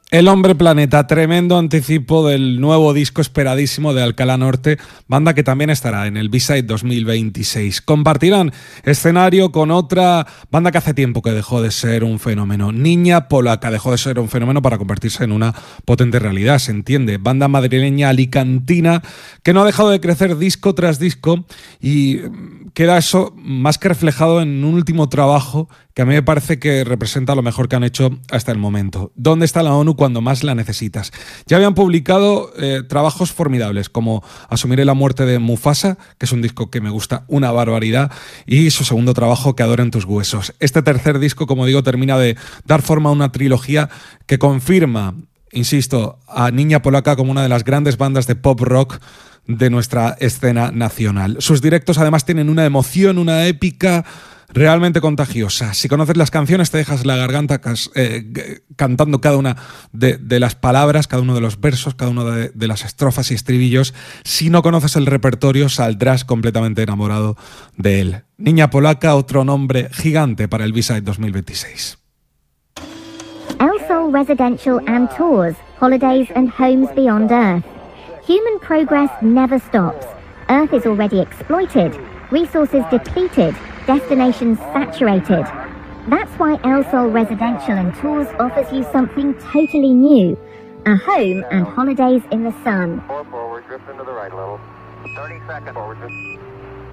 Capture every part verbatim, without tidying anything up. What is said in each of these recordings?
El Hombre Planeta, tremendo anticipo del nuevo disco esperadísimo de Alcalá Norte, banda que también estará en el B-Side dos mil veintiséis. Compartirán escenario con otra banda que hace tiempo que dejó de ser un fenómeno. Niña Polaca dejó de ser un fenómeno para convertirse en una potente realidad, se entiende. Banda madrileña alicantina que no ha dejado de crecer disco tras disco y queda eso más que reflejado en un último trabajo que a mí me parece que representa lo mejor que han hecho hasta el momento. ¿Dónde está la ONU cuando más la necesitas? Ya habían publicado eh, trabajos formidables, como Asumiré la muerte de Mufasa, que es un disco que me gusta una barbaridad, y su segundo trabajo, Que adoren tus huesos. Este tercer disco, como digo, termina de dar forma a una trilogía que confirma, insisto, a Niña Polaca como una de las grandes bandas de pop rock de nuestra escena nacional. Sus directos además tienen una emoción, una épica realmente contagiosa. Si conoces las canciones te dejas la garganta cas, eh, cantando cada una de, de las palabras, cada uno de los versos, cada una de, de las estrofas y estribillos. Si no conoces el repertorio saldrás completamente enamorado de él. Niña Polaca, otro nombre gigante para el B-Side dos mil veintiséis. El Sol Residential and Tours, Holidays and Homes Beyond Earth. Human progress never stops. Earth is already exploited, resources depleted, destinations saturated. That's why El Sol Residential and Tours offers you something totally new. A home and holidays in the sun.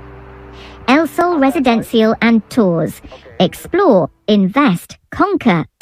El Sol Residencial and Tours. Explore, invest, conquer